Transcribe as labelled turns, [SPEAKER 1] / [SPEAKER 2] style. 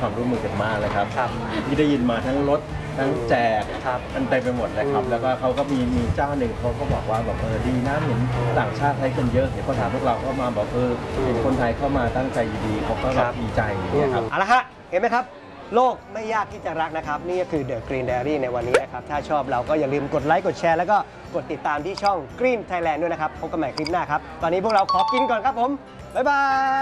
[SPEAKER 1] ความร่วมมือกันมากเลยครับที่ได้ยินมาทั้งรถทั้งแจกมันเต็มไปหมดเลยครับแล้วก็เขาก็มีเจ้าหนึ่งเขาก็บอกว่าแบบดีนะเห็นต่างชาติใช้กันเยอะเห็นคนไทยพวกเราก็มาบอกเห็นคนไทยเข้ามาตั้งใจดีเขาก็แบบดีใจนะครับ
[SPEAKER 2] เอาละฮะเห็นไหมครับโลกไม่ยากที่จะรักนะครับนี่ก็คือ The Green Diary ในวันนี้นะครับถ้าชอบเราก็อย่าลืมกดไลค์กดแชร์แล้วก็กดติดตามที่ช่อง Green Thailand ด้วยนะครับพบกันใหม่คลิปหน้าครับตอนนี้พวกเราขอกินก่อนครับผมบ๊ายบาย